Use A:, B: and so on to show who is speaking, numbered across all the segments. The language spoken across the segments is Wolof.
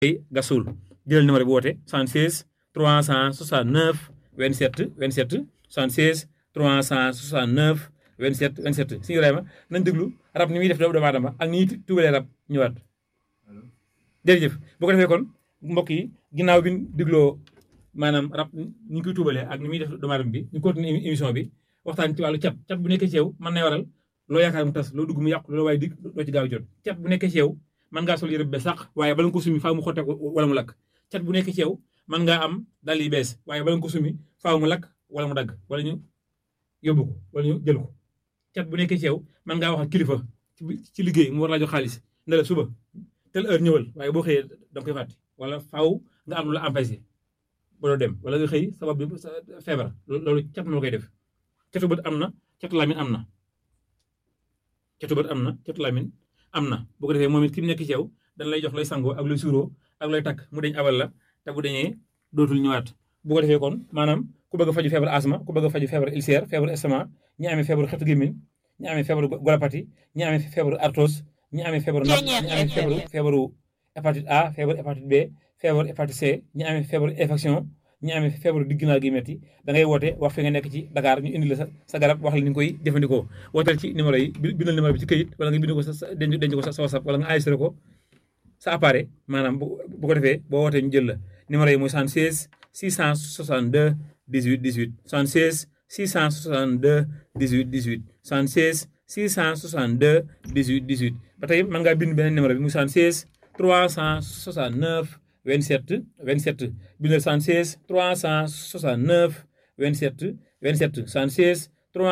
A: gasul jëlal numéro bi woote 76 369 27 27 76 369 27 27 si Ibrahima nañ déglu rab ni muy def doomu aadama ak ni ñuy tuubalee rab ñëwaat jërëjëf bu ko defee kon mbokk yi ginnaaw bi ñu dégloo maanaam rab ni ñu koy tuubalee ak ni muy def doomu aadama bi ñu continuer émission bi waxtaan ci wàllu cat bu nekkee ci yow mën nay waral loo yaakaar mu tas loo dugg mu yàqu loolu waaye dig doo ci gaaw jot cat bu nekkee ci yow mën ngaa sol yëre bu bees sax waaye bala nga ko sumi faaw mu xotte wala mu lakk cat bu nekkee ci yow mën ngaa am dal yi bees waaye bala nga ko sumi faaw mu lakk wala mu dagg wala ñu yóbbu ko wala ñu jël ko cat bu nekkee ci yow mën ngaa wax ak kilifa ci liggéey mu war laa jox xaalis ne la suba telle heure ñëwal waaye boo xëyee da nga koy fàtte wala faaw nga am lu la empêché ba doo dem wala nga xëy sabab bi feebar loolu cat moo koy def catu bët am na catu lamin am na catu bët am na catu lamin am na bu ko defee moom it ki mu nekk ci yow dañ lay jox lay sangoo ak lay suuroo ak lay takk mu deñ abal la te bu deñee dootul ñëwaat bu ko defee kon maanaam ku bëgg a faju feebar asma ku bëgg a faju feebar ulcère feebar estomac ñi amee feebaru xetu gémmiñ ñi amee feebaru golopathie ñi amee feebaru arthrose ñi amee feebaru nopp ñi amee feebaru hépatite A feebaru hépatite B feebaru hépatite C ñi amee feebaru infection ñi amee feebaru digginaa gi metti da ngay woote wax fi nga nekk ci Dakar ñu indi la sa garab wax la ni nga koy jëfandikoo wooteel ci numéro yi bindal numéro bi ci këyit wala nga bind ko sa denc ko sa WhatsApp wala nga enregistré ko sa appareil maanaam bu ko defee boo wootee ñu jël la numéro yi mooy 76 662 18 18 76 662 18 18 76 662 18 18 ba tey mën ngaa bind beneen numéro bi muy 76 369 27 27 bindal 76 369 27 27 76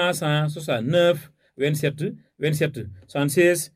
A: 369 27 27 76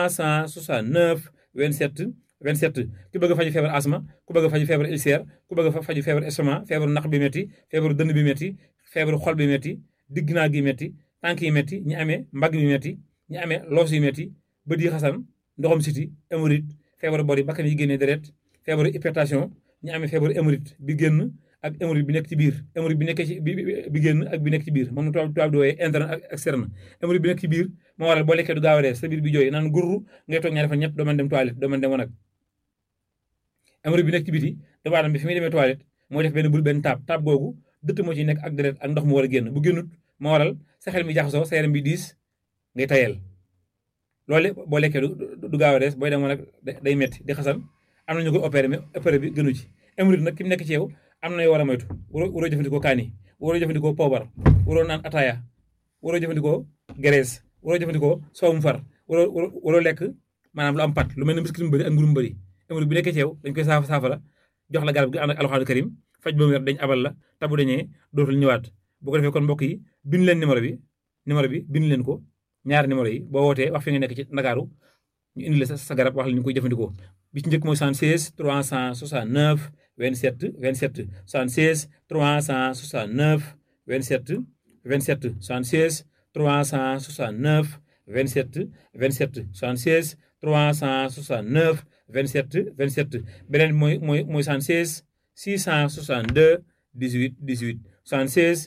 A: 369 27 27 ku bëgg a faju feebar asma ku bëgg a faju feebar ulcère ku bëgg a faju feebar estomac feebaru naq bi métti feebaru dënn bi métti feebaru xol bi métti digginaa gi métti tànk yi métti ñi amee mbagg bi métti ñi amee loos yi métti bët yi xasan ndoxam siti hémorroïde feebaru bori bakkan yi génnee deret feebaru hypertension ñi amee feebaru hémorroïde bi génn ak hémorroïde bi nekk ci biir hémorroïde bi nekkee ci bi génn ak bi nekk ci biir moom tubaab di wooyee interne ak externe hémorroïde bi nekk ci biir moo waral boo lekkee du gaaw a rees sa biir bi jooy naan gurru ngay toog ñaari fan ñett doo mën dem toilette doo mën dem wanag hémorroïde bi nekk ci biti doomu aadama bi fi muy demee toilette mooy def benn taab googu dëtt moo ci nekk ak deret ak ndox mu war a génn bu génnut moo waral sa xel mi jaxasoo sa yaram bi diis ngay tayel loolu boo lekkee du gaaw a rees booy dem wanag day metti di xasan am na ñu koy opéré mais opéré bi gënu ci hémorroïde nag ki mu nekk ci yow am na yoo war a moytu waroo jëfandikoo kaani waroo jëfandikoo poobar waroo naan ataaya waroo jëfandikoo graisse waroo jëfandikoo soowum far waroo lekk maanaam lu am pat lu mel ne biscuit mu bëri ak mburu mu bëri hémorroïde bi nekkee ci yow dañ koy saafara jox la garab gi ànd ak alxuraan karim faj ba mu wér dañ abal la te bu dañee dootul ñëwaat bu ko defee kon mbokk yi bind leen numéro bi bind leen ko ñaari numéro yi boo wootee wax fi nga nekk ci Ndakaaru ñu indi la sa garab wax la ñu koy jëfandikoo bi ci njëkk mooy 76 369 27 27 76 369 27 27 76 369 27 27 76 369 27 27 beneen mooy 76 662 18 18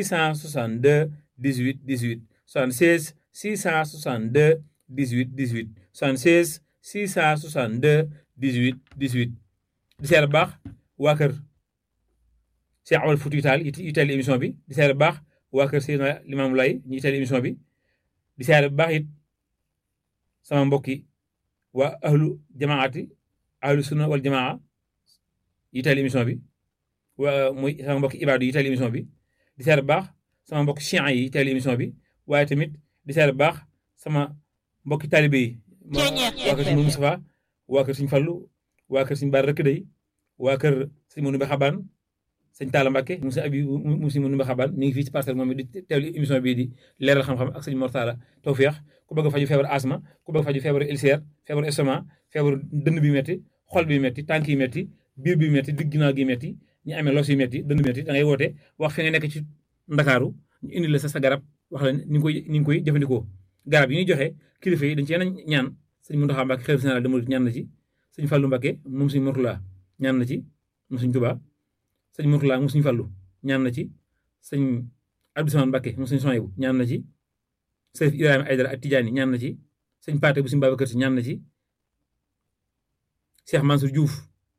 A: 76 662 18 18 76 662 18 18 76 662 18 18 di seer bu baax waa kër Cheikh Amadou Fouti Tall itali émission bi di seer bu baax waa kër Seydina Limamou Laye ñi itali émission bi di seer bu baax it sama mbokki waa ahlu jamaati ahlu sunna wal jamaa itali émission bi waa muy sama mbokki ibaadu yi itali émission bi di seer bu baax sama mbokki chian yi itali émission bi waaye tamit di seer bu baax sama mbokki taalibe yi waa kër Sëñ Moustapha waa kër Sëñ Fallu waa kër Sëñ Baar Rëkk Day waa kër Sëñ Manu Ba Xabaan Sëñ Talla Mbàkke mu Sëñ Abi mu Sëñ Manu Ba Xabaan mi ngi fii ci Parcelles moom di teewlu émission bii di leeral xam-xam ak Sëñ Mortala Tawfeex ku bëgg a faju feebar asma ku bëgg a faju feebar ulcère feebar estomac feebar dënn bi metti xol bi metti tànk yi metti biir bi metti digg ginnaaw gi metti ñi amee los yi metti dënn bi metti da ngay woote wax fi nga nekk ci Ndakaaru ñu indi la sa garab wax la ni nga koy jëfandikoo garab yi ñuy joxe kilifa yi dañ ci yenn ñaan Sëñ Muntaxa Mbàkke xalifa général des mourides ñaan na ci Sëñ Fallu Mbàkke moom Sëñ Murtala ñaan na ci moom Sëñ Tuubaa Sëñ Murtala moom Sëñ Fallu ñaan na ci Sëñ Abdou Samane Mbàkke moom Sëñ Sohaybu ñaan na ci Sëñ Ibrahima Aydara ak Tijaani ñaan na ci Sëñ Paate bu Sëñ Babacar Si ñaan na ci Cheikh Mansour Diouf